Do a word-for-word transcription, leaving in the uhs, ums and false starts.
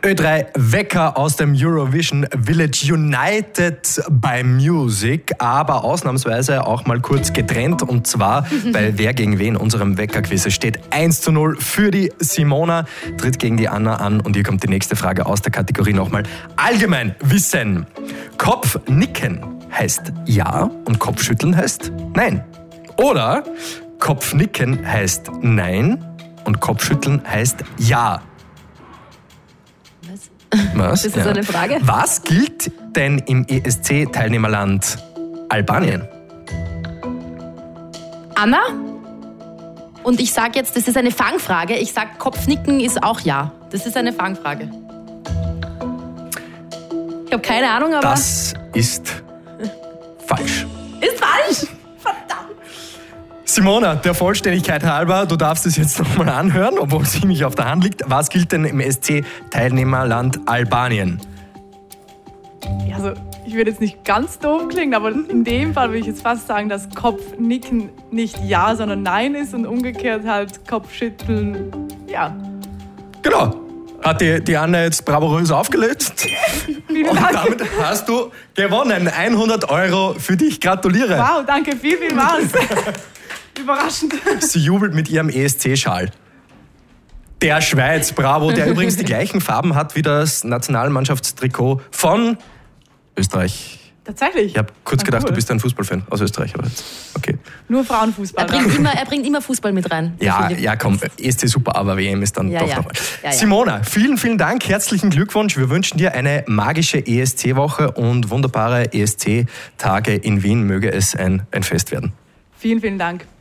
Ö drei Wecker aus dem Eurovision Village United by Music, aber ausnahmsweise auch mal kurz getrennt, und zwar bei Wer gegen wen, unserem Weckerquiz. Es steht eins zu null für die Simona, tritt gegen die Anna an, und hier kommt die nächste Frage aus der Kategorie nochmal Allgemeinwissen. Kopfnicken heißt ja und Kopfschütteln heißt nein. Oder Kopfnicken heißt nein und Kopfschütteln heißt ja. Was? Das ist ja eine Frage. Was gilt denn im E S C-Teilnehmerland Albanien? Anna? Und ich sage jetzt, das ist eine Fangfrage. Ich sage, Kopfnicken ist auch ja. Das ist eine Fangfrage. Ich habe keine Ahnung, aber... Das ist falsch. Ist falsch? Verdammt. Simona, der Vollständigkeit halber, du darfst es jetzt nochmal anhören, obwohl es ziemlich auf der Hand liegt. Was gilt denn im E S C-Teilnehmerland Albanien? Ja, also ich würde jetzt nicht ganz doof klingen, aber in dem Fall würde ich jetzt fast sagen, dass Kopfnicken nicht ja, sondern nein ist und umgekehrt halt Kopfschütteln ja. Genau. Hat die, die Anna jetzt bravourös aufgelöst. Vielen Und Dank. damit hast du gewonnen. hundert Euro für dich. Gratuliere. Wow, danke, viel, viel was. Überraschend. Sie jubelt mit ihrem E S C-Schal. Der Schweiz, bravo, der übrigens die gleichen Farben hat wie das Nationalmannschaftstrikot von Österreich. Tatsächlich? Ich habe kurz Na, gedacht, cool. du bist ein Fußballfan aus Österreich. Aber jetzt, okay. Nur Frauenfußball. Er bringt, immer, er bringt immer Fußball mit rein. Ja, ja, komm, E S C super, aber W M ist dann Ja, doch ja. nochmal. Ja, ja. Simona, vielen, vielen Dank, herzlichen Glückwunsch. Wir wünschen dir eine magische E S C-Woche und wunderbare E S C-Tage in Wien. Möge es ein, ein Fest werden. Vielen, vielen Dank.